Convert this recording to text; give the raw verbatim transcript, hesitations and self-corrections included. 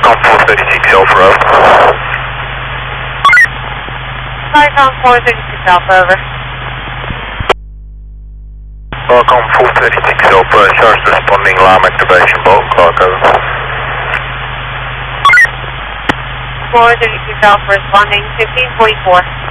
Falcon four thirty-six Alpha, over. Falcon four thirty-six Alpha, over. Falcon four thirty-six Alpha, charge responding, alarm activation, bolt clock, over. four thirty-six Alpha responding, fifteen forty-four.